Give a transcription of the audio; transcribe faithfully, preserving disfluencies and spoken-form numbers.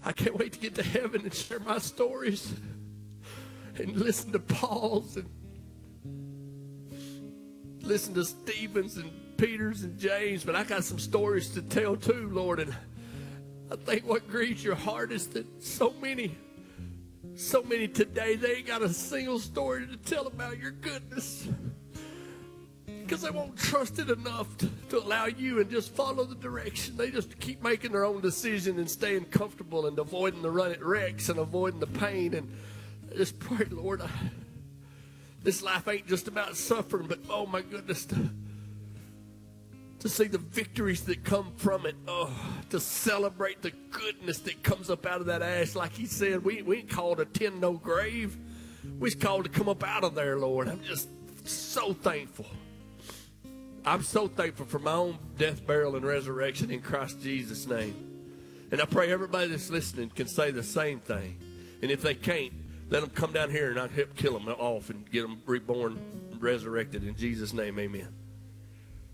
I can't wait to get to heaven and share my stories and listen to Paul's and listen to Stephen's and Peter's and James. But I got some stories to tell too, Lord. And I think what grieves your heart is that so many, so many today, they ain't got a single story to tell about your goodness. Because they won't trust it enough to, to allow you and just follow the direction. They just keep making their own decision and staying comfortable and avoiding the run at wrecks and avoiding the pain. And I just pray, Lord, I, this life ain't just about suffering, but oh my goodness, to, to see the victories that come from it. Oh, to celebrate the goodness that comes up out of that ash. Like he said, we, we ain't called to tend no grave. We're called to come up out of there, Lord. I'm just so thankful. I'm so thankful for my own death, burial, and resurrection in Christ Jesus' name. And I pray everybody that's listening can say the same thing. And if they can't, let them come down here and I'll help kill them off and get them reborn, resurrected. In Jesus' name, amen.